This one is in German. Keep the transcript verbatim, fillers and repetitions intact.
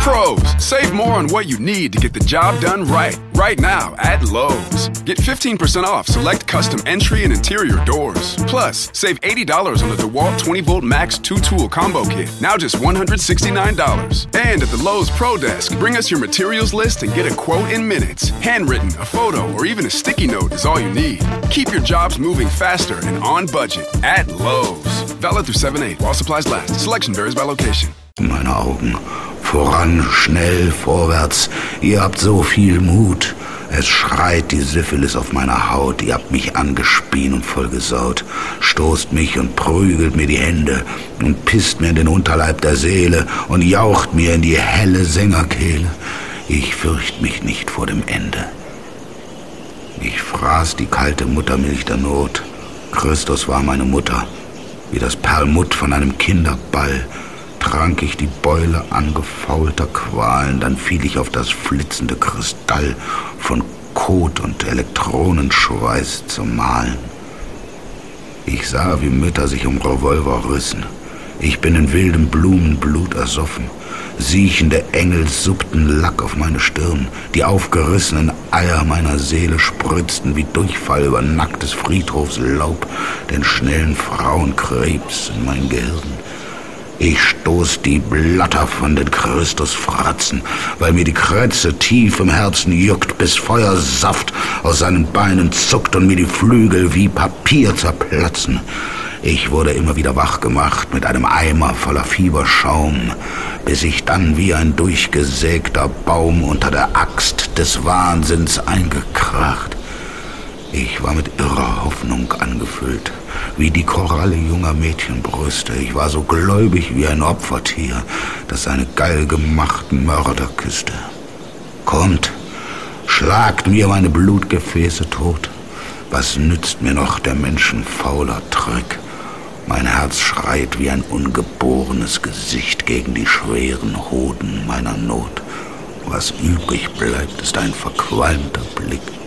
Pros, save more on what you need to get the job done right. Right now at Lowe's. Get fifteen percent off select custom entry and interior doors. Plus, save eighty dollars on the DeWalt twenty volt Max two tool combo kit. Now just one hundred sixty-nine dollars. And at the Lowe's Pro Desk, bring us your materials list and get a quote in minutes. Handwritten, a photo, or even a sticky note is all you need. Keep your jobs moving faster and on budget at Lowe's. Valid through seven eight while supplies last. Selection varies by location. Meine Augen. Voran, schnell, vorwärts. Ihr habt so viel Mut. Es schreit die Syphilis auf meiner Haut. Ihr habt mich angespien und vollgesaut. Stoßt mich und prügelt mir die Hände und pisst mir in den Unterleib der Seele und jaucht mir in die helle Sängerkehle. Ich fürcht mich nicht vor dem Ende. Ich fraß die kalte Muttermilch der Not. Christus war meine Mutter. Wie das Perlmutt von einem Kinderball trank ich die Beule angefaulter Qualen, dann fiel ich auf das flitzende Kristall von Kot und Elektronenschweiß zum Malen. Ich sah, wie Mütter sich um Revolver rissen. Ich bin in wildem Blumenblut ersoffen. Siechende Engel suppten Lack auf meine Stirn. Die aufgerissenen Eier meiner Seele spritzten wie Durchfall über nacktes Friedhofslaub den schnellen Frauenkrebs in mein Gehirn. Ich stoß die Blatter von den Christusfratzen, weil mir die Krätze tief im Herzen juckt, bis Feuersaft aus seinen Beinen zuckt und mir die Flügel wie Papier zerplatzen. Ich wurde immer wieder wach gemacht mit einem Eimer voller Fieberschaum, bis ich dann wie ein durchgesägter Baum unter der Axt des Wahnsinns eingekracht. Ich war mit irrer Hoffnung angefüllt, wie die Koralle junger Mädchenbrüste. Ich war so gläubig wie ein Opfertier, das seine geil gemachten Mörder küsste. Kommt, schlagt mir meine Blutgefäße tot. Was nützt mir noch der Menschen fauler Trick? Mein Herz schreit wie ein ungeborenes Gesicht gegen die schweren Hoden meiner Not. Was übrig bleibt, ist ein verqualmter Blick.